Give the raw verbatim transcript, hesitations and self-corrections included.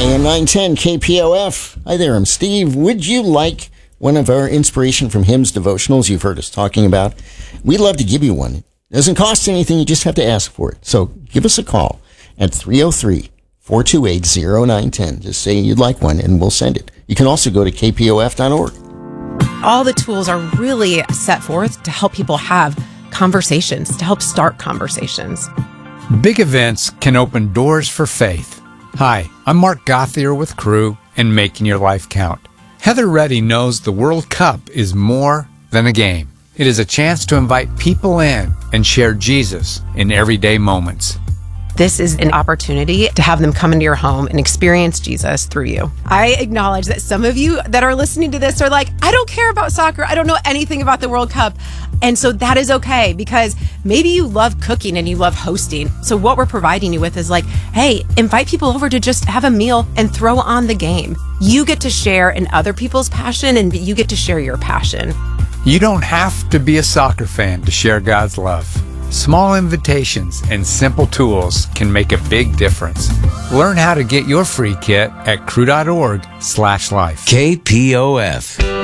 A M nine ten K P O F. Hi there, I'm Steve. Would you like one of our Inspiration from Hymns devotionals you've heard us talking about? We'd love to give you one. It doesn't cost anything, you just have to ask for it. So give us a call at three oh three, four two eight, oh nine one oh. Just say you'd like one and we'll send it. You can also go to k p o f dot org. All the tools are really set forth to help people have conversations, to help start conversations. Big events can open doors for faith. Hi, I'm Mark Gothier with Crew and Making Your Life Count. Heather Reddy knows the World Cup is more than a game. It is a chance to invite people in and share Jesus in everyday moments. This is an opportunity to have them come into your home and experience Jesus through you. I acknowledge that some of you that are listening to this are like, I don't care about soccer. I don't know anything about the World Cup. And so that is okay, because maybe you love cooking and you love hosting. So what we're providing you with is like, hey, invite people over to just have a meal and throw on the game. You get to share in other people's passion and you get to share your passion. You don't have to be a soccer fan to share God's love. Small invitations and simple tools can make a big difference. Learn how to get your free kit at crew dot org slash life. K P O F.